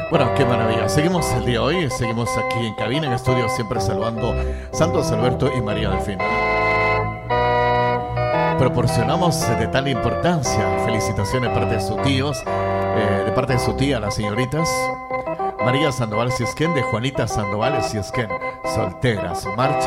Bueno, qué maravilla. Seguimos el día de hoy, seguimos aquí en cabina, en estudio, siempre saludando Santos Alberto y María Delfina. Proporcionamos de tal importancia felicitaciones de parte de sus tíos, de parte de su tía, las señoritas María Sandoval Ciesquén, de Juanita Sandoval Ciesquén, solteras, marcha